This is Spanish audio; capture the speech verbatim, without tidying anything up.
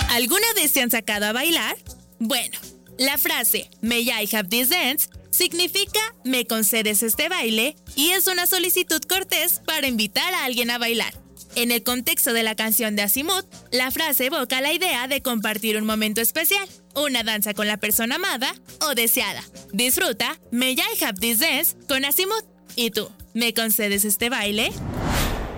¿Alguna vez te han sacado a bailar? Bueno, la frase "May I have this dance" significa "me concedes este baile" y es una solicitud cortés para invitar a alguien a bailar. En el contexto de la canción de Azimuth, la frase evoca la idea de compartir un momento especial, una danza con la persona amada o deseada. Disfruta "May I have this dance" con Azimuth. ¿Y tú, me concedes este baile?